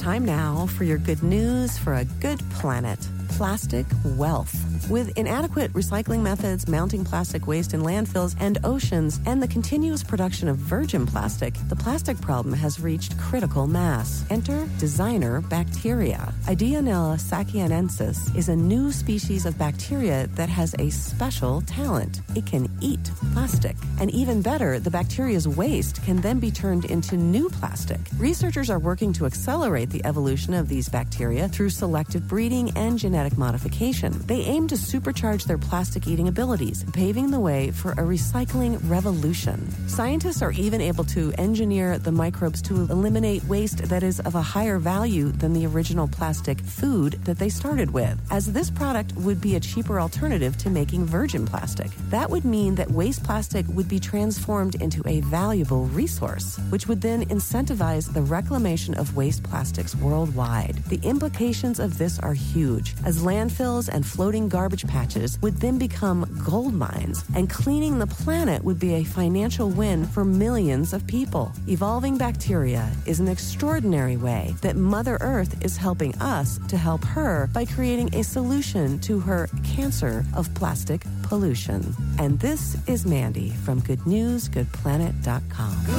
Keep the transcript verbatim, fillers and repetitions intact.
Time now for your good news for a good planet. Plastic wealth. With inadequate recycling methods, mounting plastic waste in landfills and oceans, and the continuous production of virgin plastic, the plastic problem has reached critical mass. Enter designer bacteria. Ideonella sakianensis is a new species of bacteria that has a special talent. It can eat plastic. And even better, the bacteria's waste can then be turned into new plastic. Researchers are working to accelerate the evolution of these bacteria through selective breeding and genetic modification. They aim to supercharge their plastic-eating abilities, paving the way for a recycling revolution. Scientists are even able to engineer the microbes to eliminate waste that is of a higher value than the original plastic food that they started with, as this product would be a cheaper alternative to making virgin plastic. That would mean that waste plastic would be transformed into a valuable resource, which would then incentivize the reclamation of waste plastics worldwide. The implications of this are huge, as landfills and floating garbage patches would then become gold mines, and cleaning the planet would be a financial win for millions of people. Evolving bacteria is an extraordinary way that Mother Earth is helping us to help her by creating a solution to her cancer of plastic pollution. And this is Mandy from good news good planet dot com.